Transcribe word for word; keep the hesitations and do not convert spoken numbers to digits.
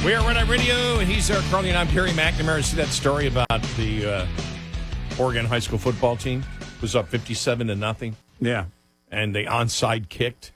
We are Red Eye Radio, and he's there, Carly, and I'm Perry McNamara. See that story about the uh, Oregon high school football team was up fifty-seven to nothing, Yeah. and they onside kicked